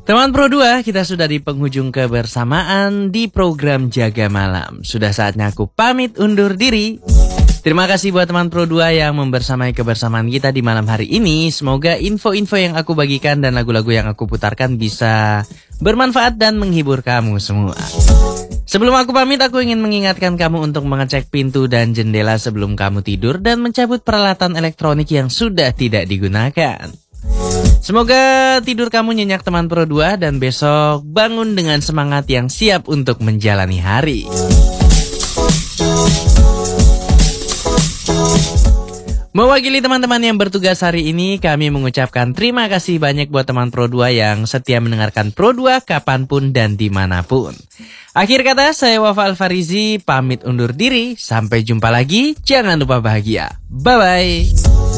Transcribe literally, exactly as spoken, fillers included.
Teman Pro dua, kita sudah di penghujung kebersamaan di program Jaga Malam. Sudah saatnya aku pamit undur diri. Terima kasih buat teman Pro dua yang membersamai kebersamaan kita di malam hari ini. Semoga info-info yang aku bagikan dan lagu-lagu yang aku putarkan bisa bermanfaat dan menghibur kamu semua. Sebelum aku pamit, aku ingin mengingatkan kamu untuk mengecek pintu dan jendela sebelum kamu tidur dan mencabut peralatan elektronik yang sudah tidak digunakan. Semoga tidur kamu nyenyak teman Pro dua dan besok bangun dengan semangat yang siap untuk menjalani hari. Mewakili teman-teman yang bertugas hari ini, kami mengucapkan terima kasih banyak buat teman Pro dua yang setia mendengarkan Pro dua kapanpun dan dimanapun. Akhir kata, saya Wafa Alfarizi, pamit undur diri. Sampai jumpa lagi, jangan lupa bahagia. Bye-bye.